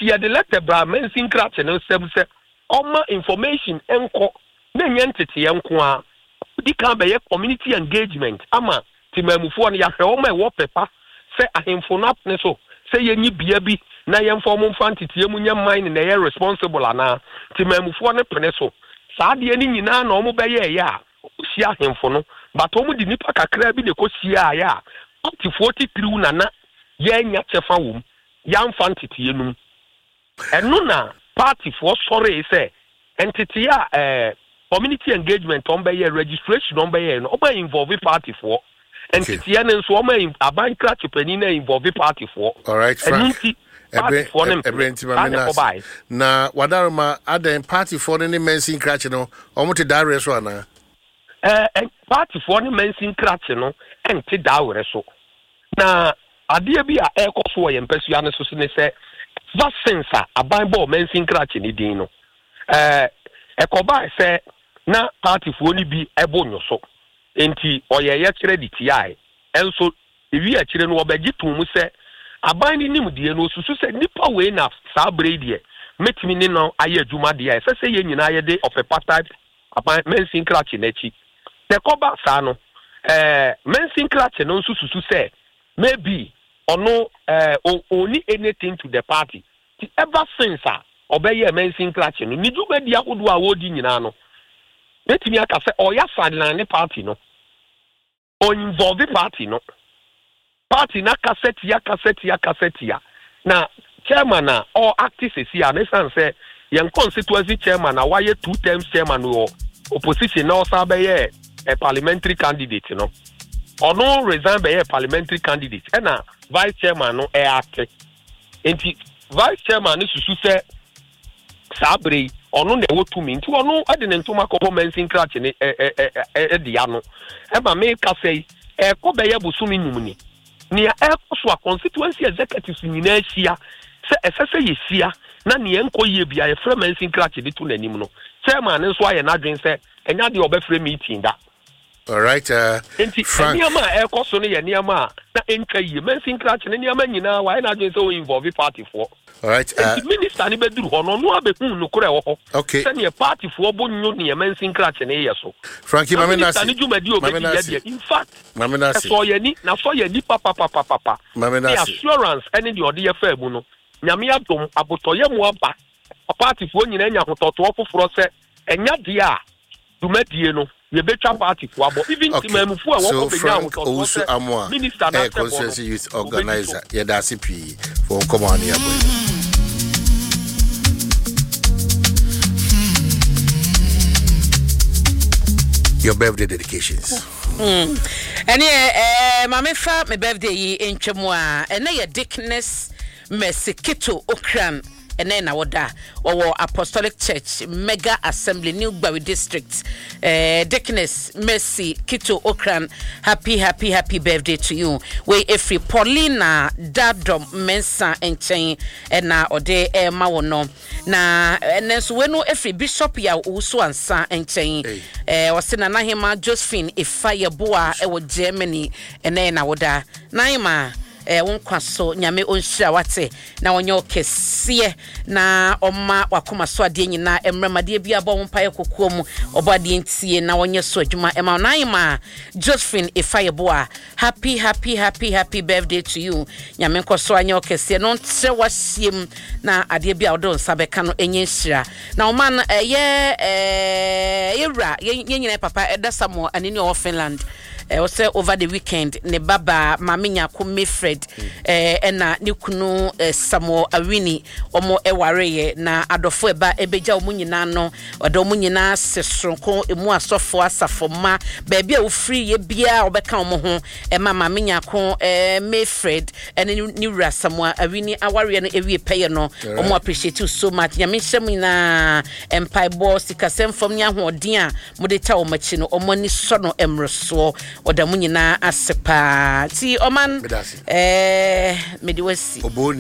enti ya de letter bra mensin crash no sem se oma information enko na nyentete enko a di kan be community engagement ama timamufo no ya hwe oma e wo pepa se ahemfo no apne so se yenyi bia bi na yemfo mo fantete mu nya mine na ye responsible ana timamufo no pene so saa de ni nyina na omo be ye ya sia ahemfo no but omo di nipa kakra bi de ko sia ya up to 43 nana ye nya chefa wom ya fantete enum eno na party for sorry say entity ya community engagement on be registration on be no oba involve party for entity ya nso oba aban crash pani na involve party for all right Frank na wadaruma aden party for the mensin crash no omote dare so ana party for the mensin crash no enti dare so na ade bi a ekoso ye mpasua ne so ne se vaccines a aban bo mensin crash ni din no ekoba se na party for ni bi ebo nyoso enti oyeye credit yai enso ewi a kire no obagitu mu se aban ni nim die no susu se nipa we na sa breadie metimi ni no aye adwuma de ya se ye nyina ye de of a part type aban mensin crash na chi te koba sa no mensin crash no susu se maybe ono only anything to the party ever since obeye mensin crash no ni dwuma dia hodo a wodi nyina no metimi aka se oya sadlan ne party no o involve party no party na cassette ya na chairman na or active sia na say yen constituency chairman na why 2 terms chairman or opposition na osa be a parliamentary candidate no or no resign be a parliamentary candidate and na vice chairman no active enti vice chairman no susu say sabre ono na wo tumi nti ono ade ne ntoma ko mensin crash ne de ya no e ba me ka sei ko be ya busumi numni ni ekoso a constituency executive nyina ahia se esese yesia na ne enko ye bia ye frɛ mensin crash de to nanim no chairman nso aye na dwen se enya de obefrɛ meeting da all right Frank niama ekoso no ye niama na enka ye mensin crash ne niama nyina wa na dwen se o involve party for all right minister ni beduru hono no abehun no kore wo okay se ne party for bo nyu ne mensin crash ne ye so Frankie Mamenasi ni jumadi obedi in fact Mamenasi so ye ni na so ye ni papa Mamenasi assurance any the ode ye fa mu no nyame adom abotoye mu aba party for nyina nya hototo ofoforo se enya de a dumadie no ye betwa party for abo even timamufu a wo ko benya hototo se minister na consensus youth organizer ye da CP for command ya boy. Your birthday dedications. Mama fa my birthday yi entwemu a ene ye Dickness Mesikito Okran ene na woda wo Apostolic Church Mega Assembly New Gbawi District. Dickness Mercy Kito Okran, happy birthday to you. We every Paulina Dadom Mensa enchen na ode ma wono na enso we no every bishop ya uso ansa enchen wasena na hima Josephine Ifayeboa e wo Germany ene na woda na hima wonkwaso nyame onhyira wate na wonye okese na oma wakoma so ade nyina emramade bia bo mpaye kokoom obade ntie na wonye so adwuma ema naima Josephine Ifayeboa happy birthday to you nyame nkoso anya okese no ntre wasiem na ade bia odo nsabeka no enye hyira na oman yewra nyina papa edasamo anini of Finland also over the weekend ne baba maminya ko Mefred na ne kunu Samo Awini omo ewareye na adofo eba ebeja omu nyina no odo omu nyina sesronko emu asofo asafoma baby a wo free ye bia obeka omo ho maminya ko Mefred ene ni wura Samo Awini aware no ewie peye no omo appreciate you so much nyame hyem na empire boss sikasem fom nya hoden a mode ta omachi no omo ni so no emroso oda munyina asepa ti oman mediwasi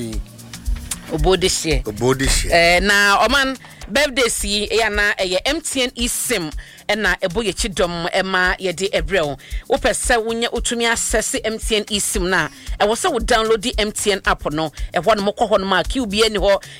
obodishie na oman birthday si ya na MTN eSIM na eboye chidom ema ye de ebrel wo pese wonye otumi access MTN eSIM na e wo se wo download the MTN app no e ho no mokọ ho no ma QB ani ho